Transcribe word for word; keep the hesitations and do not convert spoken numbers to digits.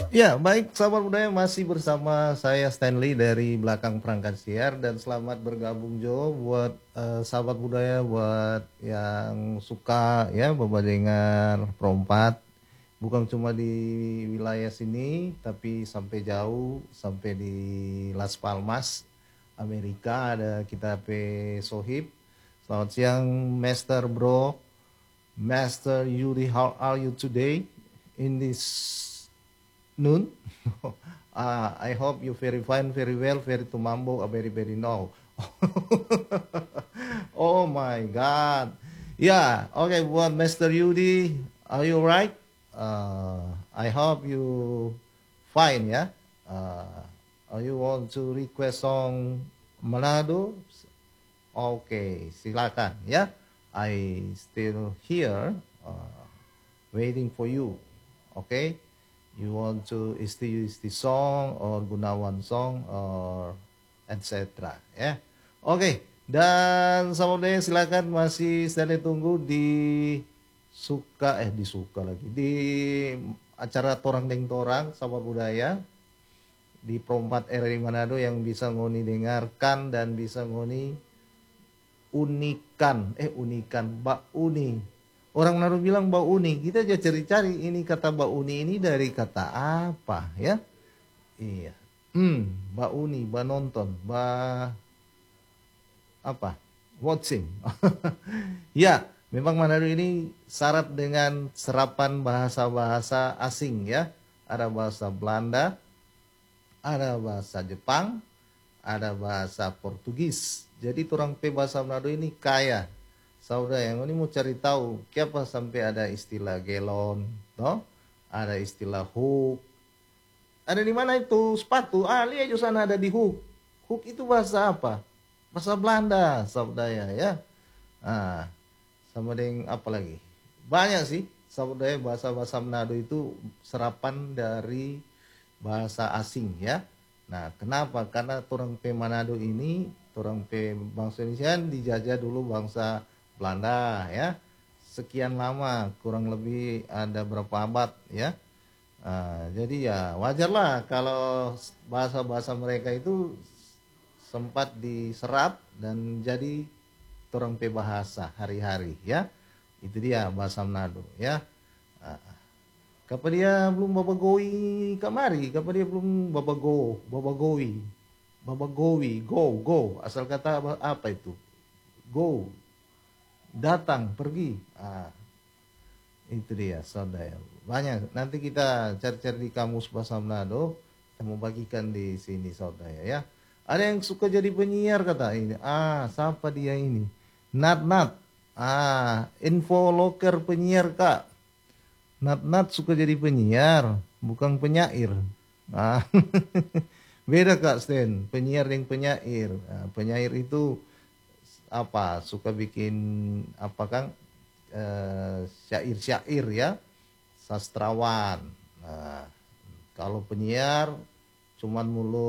Ya, baik sahabat budaya, masih bersama saya Stanley dari belakang perangkat siar, dan selamat bergabung Jo buat eh, sahabat budaya, buat yang suka ya bebadengan perompat, bukan cuma di wilayah sini tapi sampai jauh, sampai di Las Palmas Amerika ada kita pe Sohib. Selamat siang Master Bro, Master Yuri, how are you today in this noon? uh, I hope you very fine, very well, very tumambo, uh, very, very no. Oh my God. Yeah, okay, buat Mister Yudi, are you right? Uh, I hope you fine, ya. Uh, are you want to request song Manado? Oke, silakan ya. I still here, uh, waiting for you. Oke, you want to isti isti song or Gunawan song or et cetera ya. Oke, dan sahabat silakan masih saya tunggu di suka eh disuka lagi di acara Torang Deng Torang sahabat budaya di Perompat R R I Manado yang bisa ngoni dengarkan dan bisa ngoni unikan eh unikan Mbak Uni. Orang Manado bilang Mbak Uni, kita aja cari-cari ini kata Mbak Uni ini dari kata apa ya. Iya, hmm, Mbak Uni, Mbak nonton, Mbak apa, watching. Ya, memang Manado ini syarat dengan serapan bahasa-bahasa asing ya. Ada bahasa Belanda, ada bahasa Jepang, ada bahasa Portugis. Jadi orang pe bahasa Manado ini kaya. Saudara yang ini mau cari tahu, kenapa sampai ada istilah gelon, toh? Ada istilah hook. Ada di mana itu sepatu? Ah, lihat di sana ada di hook. Hook itu bahasa apa? Bahasa Belanda, saudara ya. Ah, sama dengan apa lagi? Banyak sih, saudara bahasa-bahasa Manado itu serapan dari bahasa asing ya. Nah, kenapa? Karena orang pe Manado ini, orang pe bangsa Indonesia kan dijajah dulu bangsa Belanda ya. Sekian lama, kurang lebih ada berapa abad ya. Nah, jadi ya wajarlah kalau bahasa-bahasa mereka itu sempat diserap dan jadi orang pe bahasa hari-hari ya. Itu dia bahasa Manado ya. Nah, kapan dia belum babagoi kamari, kapan dia belum babago, babagoi, babagowi, go, go. Asal kata apa, apa itu? Go, datang, pergi. Ah, itu dia, saudara. Banyak. Nanti kita cari-cari di kamus bahasa Manado, kita mau bagikan di sini, saudara ya. Ada yang suka jadi penyiar kata ini. Ah, siapa dia ini? Nat Nat. Ah, info loker penyiar kak. Nat Nat suka jadi penyiar, bukan penyair. Ah, beda kak Sten. Penyiar yang penyair. Nah, penyair itu apa? Suka bikin apa kang? Eh, syair-syair ya, sastrawan. Nah, kalau penyiar cuman mulut